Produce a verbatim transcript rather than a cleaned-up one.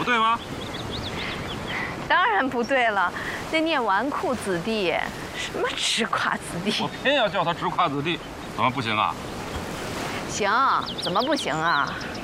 对吗？ 当然不对了，那念纨绔子弟，什么直夸子弟？ 我偏要叫他直夸子弟，怎么不行啊？ 行，怎么不行啊？